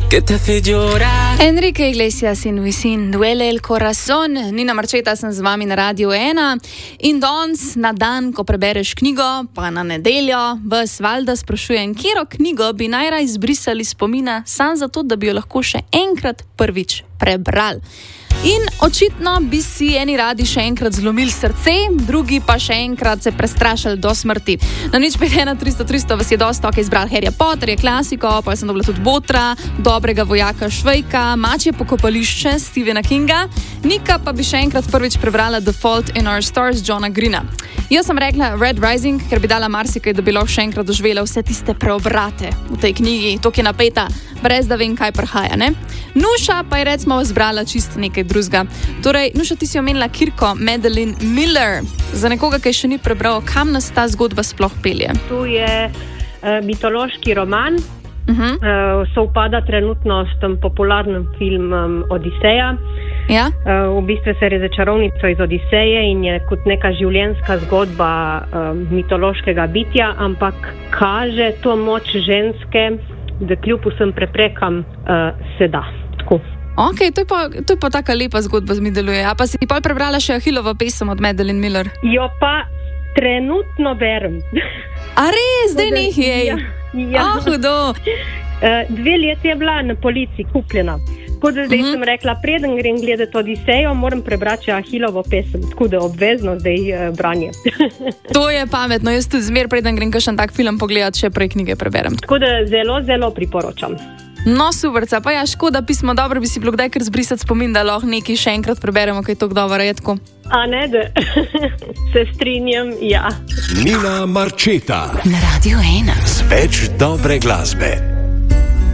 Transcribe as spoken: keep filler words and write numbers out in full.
que te hace llorar. Enrique Iglesias in Wisin, Duele el corazón. Nina Marčeta sem z vami na Radio ena in danes na dan, ko prebereš knjigo, pa na nedeljo, vas valjda sprašujem, katero knjigo bi najraje izbrisali spomina, sam zato, da bi jo lahko še enkrat prvič prebrali. In očitno bi si eni radi še enkrat zlomili srce, drugi pa še enkrat se prestrašili do smrti. Na nič pet ena tristo tristo vas je dosta ok izbral Harryja Potterja, klasiko, pa sem dobila tudi Botra, Dobrega vojaka Švejka, Mačje pokopališče Stephena Kinga, Nika pa bi še enkrat prvič prebrala The Fault in Our Stars Johna Greena. Jaz sem rekla Red Rising, ker bi dala marsikaj, da bi lahko še enkrat doživela vse tiste preobrate v tej knjigi, toliko je napeta, brez da vem, kaj prihaja, ne? Nuša pa je recimo zbrala čisto nekaj drugega. Torej, Nuša, ti si omenila Kirko Madeline Miller. Za nekoga, ki še ni prebral, kam nas ta zgodba sploh pelje? Tu je uh, mitološki roman, Uh-huh. uh, sovpada trenutno s tem popularnim filmom Odiseja. Ja? Uh, v bistvu se je za čarovnico iz Odiseje in je kot neka življenjska zgodba uh, mitološkega bitja, ampak kaže to moč ženske, da kljub vsem preprekam uh, se da. Tako. Ok, to je pa, to je pa taka lepa zgodba z mi deluje. A pa si pol prebrala še Achillovo pesem od Madeline Miller? Jo pa trenutno berem. A res, zdaj njih je? Ja, ja. Oh, hudo. Uh, dve leti je bila na polici kupljena. Tako da zdaj uh-huh. sem rekla, preden grem gledati Odisejo, moram prebrati Achillovo pesem. Tako da obvezno zdaj uh, branje. To je pametno, jaz tudi zmer preden grem kakšen tak film pogledati, še prej knjige preberem. Tako da zelo, zelo priporočam. No, superca, pa ja, škoda pismo, dobro bi si bilo kdaj kar zbrisati spomin, da lahko nekaj še enkrat preberemo, kaj je tako dobro, je tako. A ne, da se strinjam, ja. Nina Marčeta na Radio ena. Z več dobre glasbe.